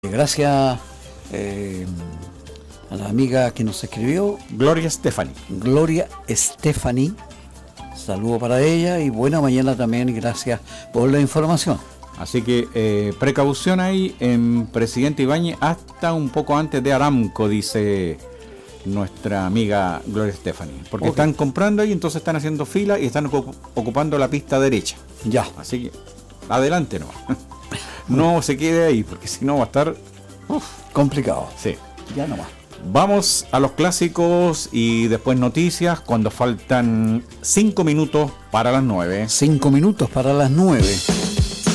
Gracias a la amiga que nos escribió, Gloria Estefani. Gloria Estefani. Saludo para ella y buena mañana también y gracias por la información. Así que precaución ahí en Presidente Ibáñez hasta un poco antes de Aramco, dice nuestra amiga Gloria Estefani. Porque están comprando ahí, entonces están haciendo fila y están ocupando la pista derecha. Ya. Así que adelante no. No se quede ahí, porque si no va a estar complicado. Sí. Ya nomás. Vamos a los clásicos y después noticias cuando faltan 5 minutos para las 9. 5 minutos para las 9.